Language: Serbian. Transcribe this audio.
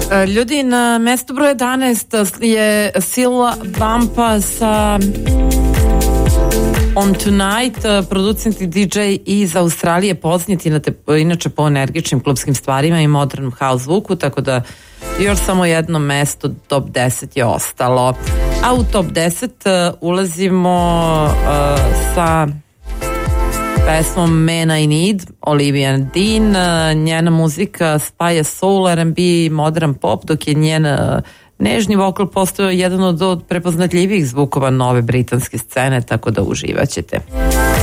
Ljudi, na mestu broj 11 je Sila Bampa sa On Tonight, producent i DJ iz Australije, poznat inače po energičnim klubskim stvarima i modern house zvuku, tako da još samo jedno mesto, top 10 je ostalo. A u top 10 ulazimo sa pesmom Man I Need, Olivia Dean. Njena muzika spaja soul, R&B, modern pop, dok je njen nežni vokal postao jedan od prepoznatljivijih zvukova nove britanske scene, tako da uživaćete.